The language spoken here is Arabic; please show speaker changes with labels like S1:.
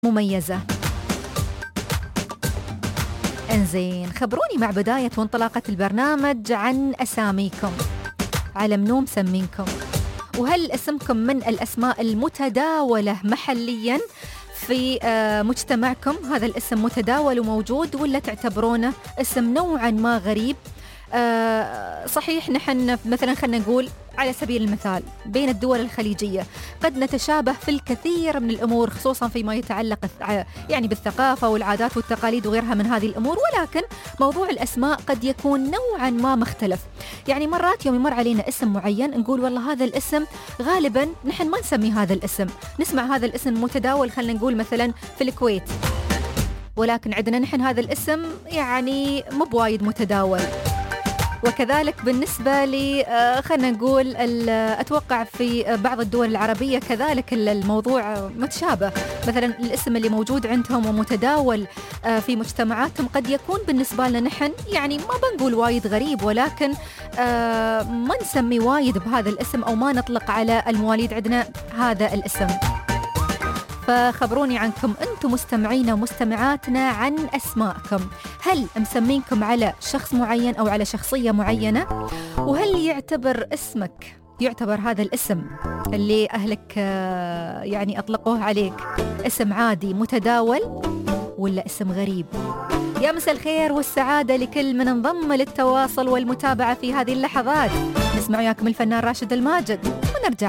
S1: مميزة. انزين، خبروني مع بداية وانطلاقة البرنامج عن أساميكم، على منو مسمينكم؟ وهل اسمكم من الأسماء المتداولة محلياً في مجتمعكم؟ هذا الاسم متداول وموجود، ولا تعتبرونه اسم نوعاً ما غريب؟ صحيح نحن مثلا خلنا نقول على سبيل المثال بين الدول الخليجية قد نتشابه في الكثير من الأمور، خصوصا فيما يتعلق يعني بالثقافة والعادات والتقاليد وغيرها من هذه الأمور، ولكن موضوع الأسماء قد يكون نوعا ما مختلف. يعني مرات يوم يمر علينا اسم معين نقول والله هذا الاسم غالبا نحن ما نسمي هذا الاسم، نسمع هذا الاسم متداول خلنا نقول مثلا في الكويت، ولكن عندنا نحن هذا الاسم يعني مو بوايد متداول. وكذلك بالنسبة لي خلنا نقول أتوقع في بعض الدول العربية كذلك الموضوع متشابه، مثلا الاسم اللي موجود عندهم ومتداول في مجتمعاتهم قد يكون بالنسبة لنا نحن يعني ما بنقول وايد غريب، ولكن ما نسمي وايد بهذا الاسم أو ما نطلق على المواليد عندنا هذا الاسم. فخبروني عنكم أنتم مستمعين ومستمعاتنا عن أسماءكم، هل مسمينكم على شخص معين أو على شخصية معينة؟ وهل يعتبر هذا الاسم اللي أهلك يعني أطلقوه عليك اسم عادي متداول ولا اسم غريب؟ يا مساء الخير والسعادة لكل من انضم للتواصل والمتابعة في هذه اللحظات. نسمع وياكم الفنان راشد الماجد ونرجع